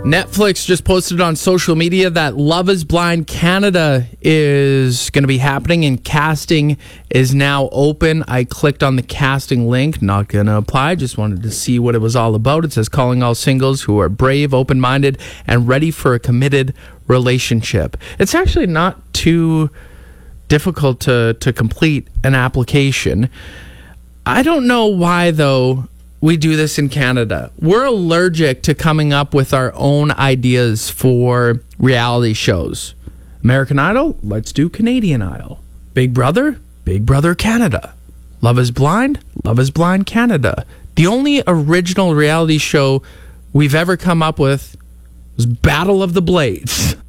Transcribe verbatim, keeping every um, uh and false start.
Netflix just posted on social media that Love is Blind Canada is going to be happening and casting is now open. I clicked on the casting link, not going to apply, just wanted to see what it was all about. It says calling all singles who are brave, open-minded, and ready for a committed relationship. It's actually not too difficult to, to complete an application. I don't know why, though, we do this in Canada. We're allergic to coming up with our own ideas for reality shows. American Idol, let's do Canadian Idol. Big Brother, Big Brother Canada. Love is Blind, Love is Blind Canada. The only original reality show we've ever come up with was Battle of the Blades.